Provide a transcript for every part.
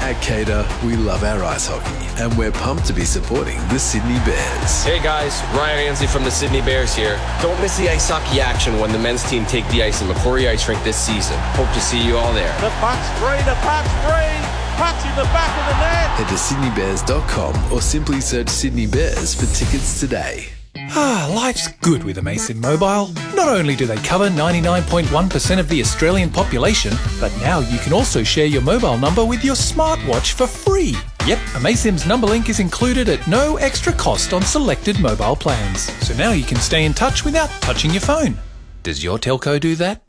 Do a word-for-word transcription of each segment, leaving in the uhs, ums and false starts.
At Cater, we love our ice hockey and we're pumped to be supporting the Sydney Bears. Hey guys, Ryan Ansley from the Sydney Bears here. Don't miss the ice hockey action when the men's team take the ice in Macquarie Ice Rink this season. Hope to see you all there. The puck's free, the puck's free. Puck's in the back of the net. Head to sydney bears dot com or simply search Sydney Bears for tickets today. Ah, life's good with Amaysim Mobile. Not only do they cover ninety-nine point one percent of the Australian population, but now you can also share your mobile number with your smartwatch for free. Yep, Amaysim's number link is included at no extra cost on selected mobile plans. So now you can stay in touch without touching your phone. Does your telco do that?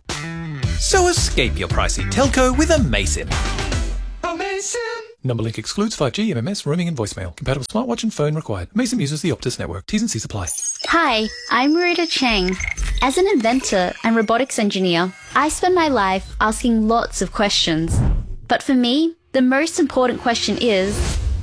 So escape your pricey telco with Amaysim. Amaysim! Number link excludes five G, M M S, roaming and voicemail. Compatible smartwatch and phone required. Amaysim uses the Optus network. T's and C's apply. Hi, I'm Rita Cheng. As an inventor and robotics engineer, I spend my life asking lots of questions. But for me, the most important question is,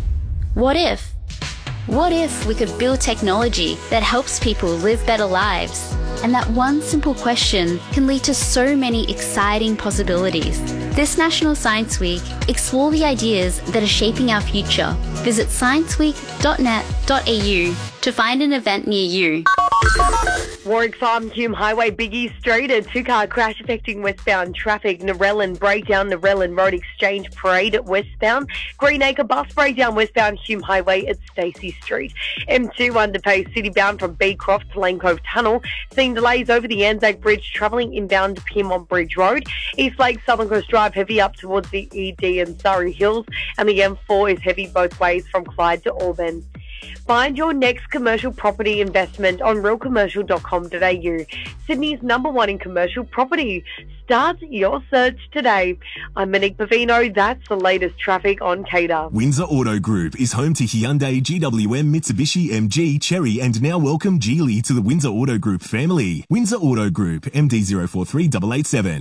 what if? What if we could build technology that helps people live better lives? And that one simple question can lead to so many exciting possibilities. This National Science Week, explore the ideas that are shaping our future. Visit science week dot net dot a u to find an event near you. Warwick Farm Hume Highway, Biggie Street, a two-car crash affecting westbound traffic. Narellan breakdown, Narellan Road Exchange Parade at westbound. Greenacre bus breakdown, westbound Hume Highway at Stacey Street. M two underpass citybound from Beecroft to Lane Cove Tunnel. Seeing delays over the Anzac Bridge, travelling inbound to Pyrmont Bridge Road. East Lake Southern Coast Drive heavy up towards the E D and Surrey Hills. And the M four is heavy both ways from Clyde to Auburn. Find your next commercial property investment on real commercial dot com dot a u. Sydney's number one in commercial property. Start your search today. I'm Monique Pavino. That's the latest traffic on Cater. Windsor Auto Group is home to Hyundai, G W M, Mitsubishi, M G, Chery, and now welcome Geely to the Windsor Auto Group family. Windsor Auto Group, M D zero four three eight eight seven.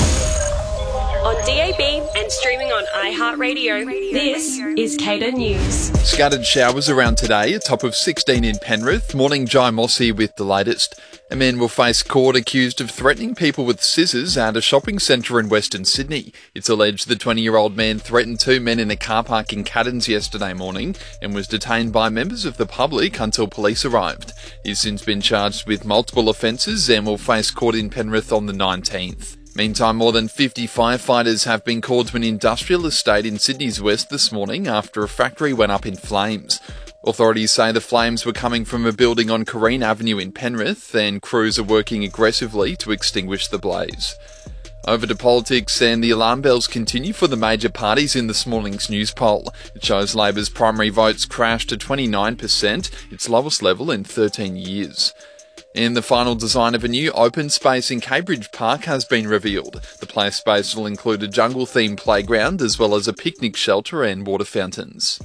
On D A B and streaming on iHeartRadio, this is Cater News. Scattered showers around today, a top of sixteen in Penrith. Morning, Jai Moss here with the latest. A man will face court accused of threatening people with scissors at a shopping centre in Western Sydney. It's alleged the twenty-year-old man threatened two men in a car park in Caddons yesterday morning and was detained by members of the public until police arrived. He's since been charged with multiple offences and will face court in Penrith on the nineteenth. Meantime, more than fifty firefighters have been called to an industrial estate in Sydney's west this morning after a factory went up in flames. Authorities say the flames were coming from a building on Corrine Avenue in Penrith, and crews are working aggressively to extinguish the blaze. Over to politics, and the alarm bells continue for the major parties in this morning's news poll. It shows Labor's primary votes crashed to twenty-nine percent, its lowest level in thirteen years. And the final design of a new open space in Cambridge Park has been revealed. The play space will include a jungle-themed playground as well as a picnic shelter and water fountains.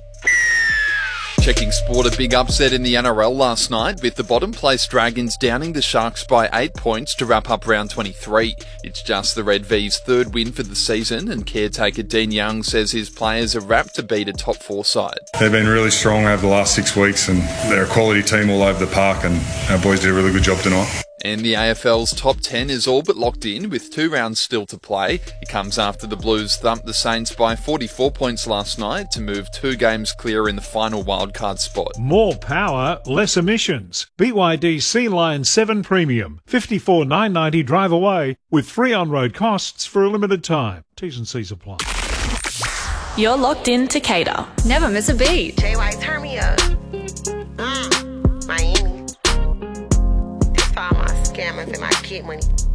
Checking sport, a big upset in the N R L last night with the bottom-place Dragons downing the Sharks by eight points to wrap up round twenty-three. It's just the Red V's third win for the season, and caretaker Dean Young says his players are rapt to beat a top four side. They've been really strong over the last six weeks and they're a quality team all over the park, and our boys did a really good job tonight. And the A F L's top ten is all but locked in with two rounds still to play. It comes after the Blues thumped the Saints by forty-four points last night to move two games clear in the final wildcard spot. More power, less emissions. B Y D Sea Lion seven Premium. fifty-four thousand nine hundred ninety drive away with free on-road costs for a limited time. T's and C's apply. You're locked in to Cater. Never miss a beat. J Y, turn me up. Mm, Miami. This for all my scammers and my kid money.